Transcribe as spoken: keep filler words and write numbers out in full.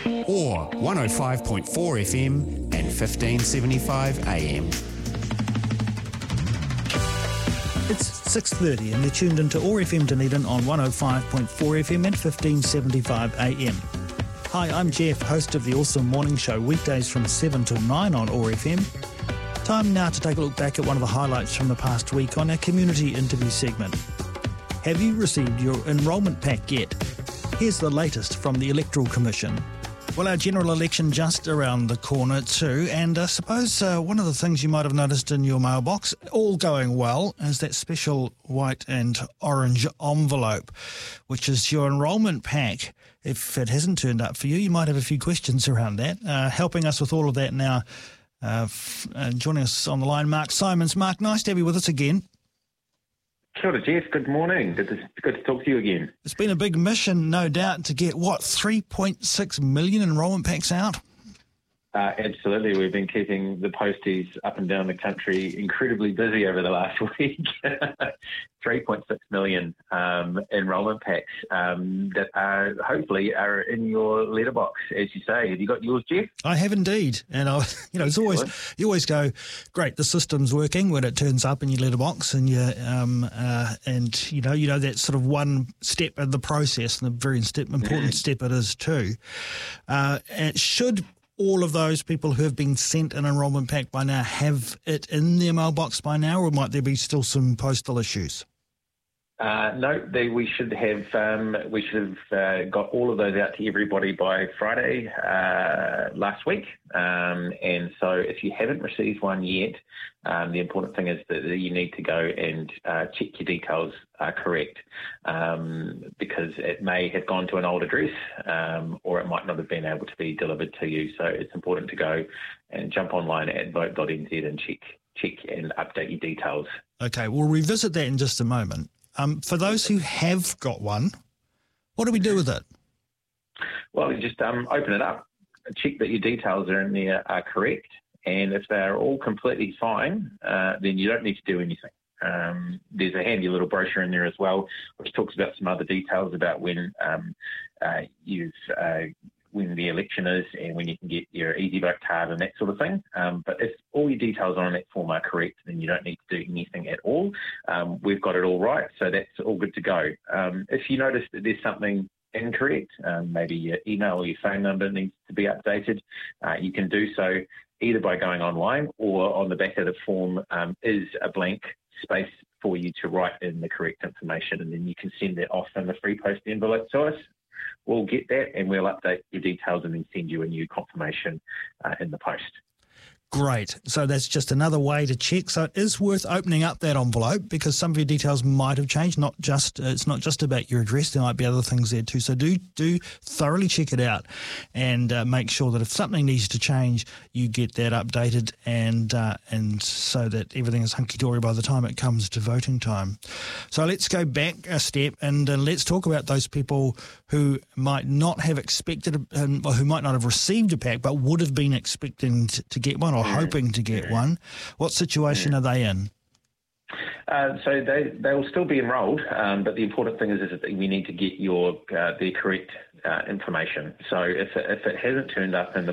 or one oh five point four F M and fifteen seventy-five A M. It's six thirty and you're tuned into O A R F M Dunedin on one oh five point four F M and fifteen seventy-five A M. Hi, I'm Jeff, host of the Awesome Morning Show, weekdays from seven till nine on O A R F M. Time now to take a look back at one of the highlights from the past week on our community interview segment. Have you received your enrolment pack yet? Here's the latest from the Electoral Commission. Well, our general election just around the corner too, and I suppose uh, one of the things you might have noticed in your mailbox, all going well, is that special white and orange envelope, which is your enrolment pack. If it hasn't turned up for you, you might have a few questions around that. Uh, helping us with all of that now, uh, f- uh, joining us on the line, Mark Simons. Mark, nice to have you with us again. Kia ora, Jeff. Good morning. Good to, good to talk to you again. It's been a big mission, no doubt, to get, what, three point six million enrolment packs out? Uh, absolutely. We've been keeping the posties up and down the country incredibly busy over the last week. three point six million um, enrolment packs um, that are hopefully are in your letterbox, as you say. Have you got yours, Jeff? I have indeed. And, I, you know, it's always, you always go, great, the system's working when it turns up in your letterbox and, you, um, uh, and you know, you know, that's sort of one step in the process and a very step, important step it is too. Uh, and should all of those people who have been sent an enrolment pack by now have it in their mailbox by now, or might there be still some postal issues? Uh, no, they, we should have um, we should have uh, got all of those out to everybody by Friday uh, last week. Um, and so, if you haven't received one yet, um, the important thing is that you need to go and uh, check your details are correct, um, because it may have gone to an old address, um, or it might not have been able to be delivered to you. So it's important to go and jump online at vote dot n z and check check and update your details. Okay, we'll revisit that in just a moment. Um, for those who have got one, what do we do with it? Well, you just um, open it up, check that your details are in there are correct, and if they're all completely fine, uh, then you don't need to do anything. Um, there's a handy little brochure in there as well, which talks about some other details about when um, uh, you've uh, when the election is and when you can get your Easy Vote card and that sort of thing. Um, but if all your details on that form are correct, then you don't need to do anything at all. Um, we've got it all right, so that's all good to go. Um, if you notice that there's something incorrect, um, maybe your email or your phone number needs to be updated, uh, you can do so either by going online, or on the back of the form um, is a blank space for you to write in the correct information, and then you can send that off in the free post envelope to us. We'll get that and we'll update your details and then send you a new confirmation uh, in the post. Great. So that's just another way to check. So it is worth opening up that envelope, because some of your details might have changed. Not just uh, it's not just about your address. There might be other things there too. So do do thoroughly check it out, and uh, make sure that if something needs to change, you get that updated, and uh, and so that everything is hunky dory by the time it comes to voting time. So let's go back a step and uh, let's talk about those people who might not have expected, um, or who might not have received a pack, but would have been expecting to, to get one, or hoping to get one. What situation are they in? Uh, so they they will still be enrolled, um, but the important thing is, is that we need to get your uh, the correct uh, information. So if it, if it hasn't turned up in the